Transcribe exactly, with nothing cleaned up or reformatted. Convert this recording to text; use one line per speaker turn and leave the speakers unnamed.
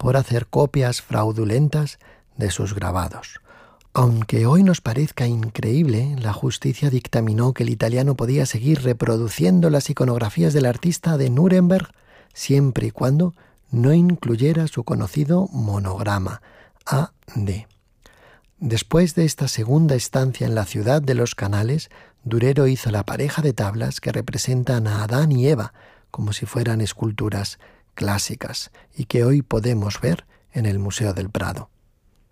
por hacer copias fraudulentas de sus grabados. Aunque hoy nos parezca increíble, la justicia dictaminó que el italiano podía seguir reproduciendo las iconografías del artista de Nuremberg siempre y cuando no incluyera su conocido monograma, A D. Después de esta segunda estancia en la ciudad de los canales, Durero hizo la pareja de tablas que representan a Adán y Eva, como si fueran esculturas clásicas, y que hoy podemos ver en el Museo del Prado.